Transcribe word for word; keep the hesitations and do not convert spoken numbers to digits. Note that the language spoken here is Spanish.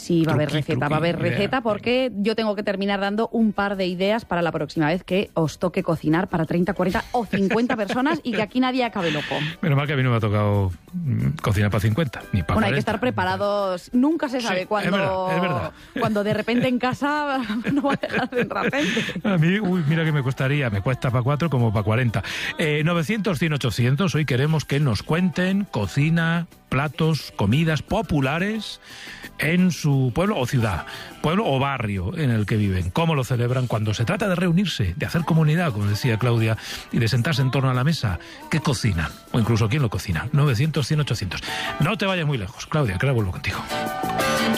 Sí, va a haber Truqui, receta, truqui, va a haber idea. receta porque yo tengo que terminar dando un par de ideas para la próxima vez que os toque cocinar para treinta, cuarenta o cincuenta personas y que aquí nadie acabe loco. Menos mal que a mí no me ha tocado mm, cocinar para cincuenta, ni para Bueno, hay que cuarenta. estar preparados. Nunca se sabe Sí, cuándo, es verdad, es verdad. cuando de repente en casa no va a dejar de entrar gente. A mí, uy, mira que me costaría, me cuesta para cuatro como para cuarenta. Eh, novecientos, cien, ochocientos, hoy queremos que nos cuenten cocina, platos, comidas populares en su pueblo o ciudad, pueblo o barrio en el que viven. Cómo lo celebran cuando se trata de reunirse, de hacer comunidad, como decía Claudia, y de sentarse en torno a la mesa. ¿Qué cocinan? O incluso quién lo cocina. novecientos, cien, ochocientos. No te vayas muy lejos, Claudia, que ahora vuelvo contigo.